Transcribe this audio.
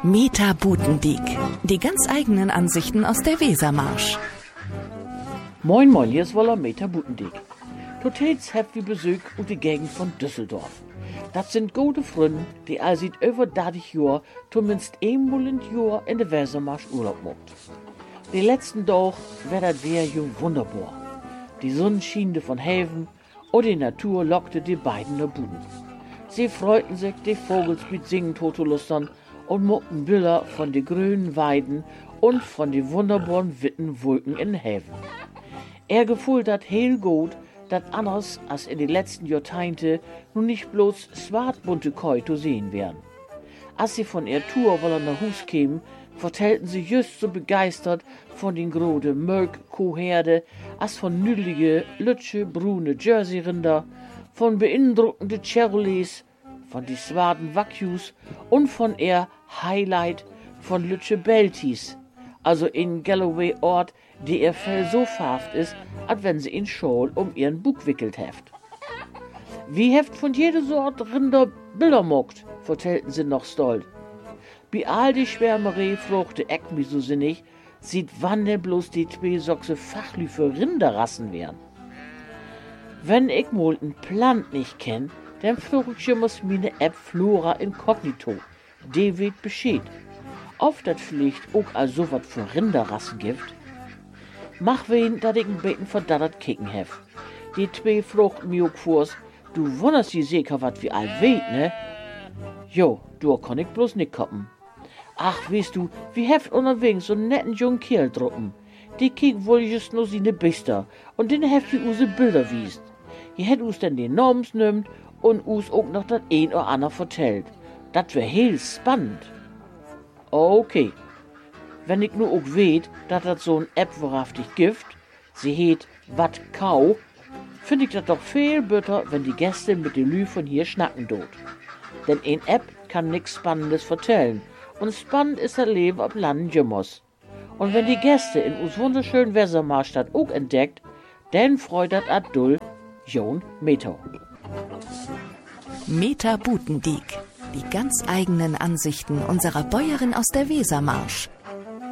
Meta Butendiek. Die ganz eigenen Ansichten aus der Wesermarsch. Moin moin, hier ist Woller Meta Butendiek. Totals habt wir Besuch aus der Gegend von Düsseldorf. Das sind gute Freunde, die all seit über 30 Jahren zumindest einmal im Jahr in der Wesermarsch Urlaub macht. Die letzten Tag war das Wetter wunderbar. Die Sonne schien von Häfen und die Natur lockte die beiden nach Buden. Sie freuten sich, die Vogels mit Singen totolustern und muckten Bilder von den grünen Weiden und von den wunderbaren witten Wolken in den Häfen. Er gefühl dat heel gut, dat anders als in den letzten Jahrzehnten nun nicht bloß swartbunte Koi zu sehen wären. Als sie von ihrer Tour wollen nach Hus kämen, vertellten sie just so begeistert von den grode Mölk-Kuhherde als von nüdlige, lütsche, brune Jersey-Rinder, von beeindruckende Chevrolets, von die swarten Wagyu und von ihr Highlight von lütsche Belties, also in Galloway-Ort, die ihr Fell so farft ist, als wenn sie in Schal um ihren Bug wickelt heft. Wie heft von jeder Sort Rinder Bilder mockt, vertellten sie noch stolz. Bei all die Schwärmerei fruchte Eck mich so sinnig, sieht wann denn bloß die zwei Sochse Fachlü für Rinderrassen wären. Wenn ich mal ein Plant nicht kenn, dann frucht ich muss meine App Flora Incognito. Die weht Bescheid. Oft dat vielleicht auch als so wat für Rinderrassen gibt. Mach wen, dat ich ein Beten verdattert kicken hef. Die zwei fruchten mir auch vors, du wunderst die sicher wat wie all weht, ne? Jo, du kann ich bloß nicht koppen. Ach, weißt du, wie heft unterwegs so einen netten jungen Kerl drucken. Die kiek wohl just nur sie ne Bister und den heft wie use Bilder wiest. Je hätt us denn den Namens nimmt und us auch noch dat ein oder ander vertellt. Dat wär heel spannend. Okay. Wenn ich nur auch weet, dat dat so ein App wahrhaftig gibt, sie heet Wat Kau, find ich dat doch viel besser, wenn die Gäste mit den Lü von hier schnacken dort. Denn ein App kann nix Spannendes vertellen. Und spannend ist das Leben ab Land Jimmers. Und wenn die Gäste in uns wunderschönen Wesermarsch auch entdeckt, dann freut das Adul Jon Meto. Meta Butendiek. Die ganz eigenen Ansichten unserer Bäuerin aus der Wesermarsch.